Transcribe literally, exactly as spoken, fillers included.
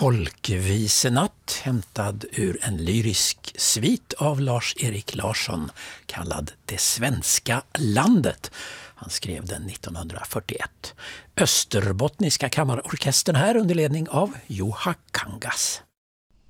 Folkvisenatt hämtad ur en lyrisk svit av Lars-Erik Larsson kallad Det svenska landet. Han skrev den nittonhundrafyrtioett. Österbottniska kammarorkestern här under ledning av Juha Kangas.